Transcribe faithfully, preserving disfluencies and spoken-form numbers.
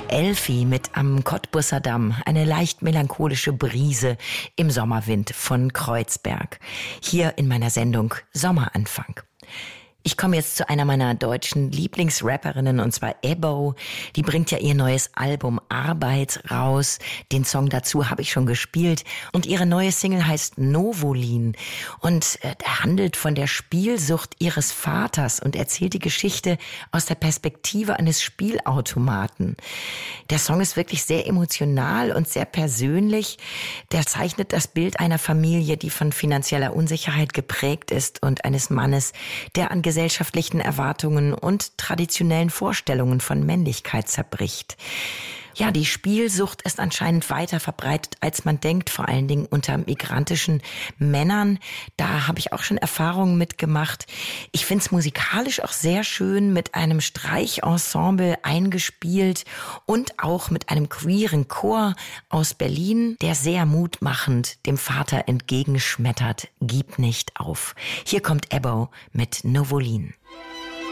Elfi mit Am Cottbusser Damm, eine leicht melancholische Brise im Sommerwind von Kreuzberg. Hier in meiner Sendung Sommeranfang. Ich komme jetzt zu einer meiner deutschen Lieblingsrapperinnen, und zwar Ebbo. Die bringt ja ihr neues Album Arbeit raus. Den Song dazu habe ich schon gespielt. Und ihre neue Single heißt Novolin. Und äh, er handelt von der Spielsucht ihres Vaters und erzählt die Geschichte aus der Perspektive eines Spielautomaten. Der Song ist wirklich sehr emotional und sehr persönlich. Der zeichnet das Bild einer Familie, die von finanzieller Unsicherheit geprägt ist, und eines Mannes, der an gesellschaftlichen Erwartungen und traditionellen Vorstellungen von Männlichkeit zerbricht. Ja, die Spielsucht ist anscheinend weiter verbreitet, als man denkt, vor allen Dingen unter migrantischen Männern. Da habe ich auch schon Erfahrungen mitgemacht. Ich finde es musikalisch auch sehr schön, mit einem Streichensemble eingespielt und auch mit einem queeren Chor aus Berlin, der sehr mutmachend dem Vater entgegenschmettert: Gib nicht auf. Hier kommt Ebbo mit Novolin.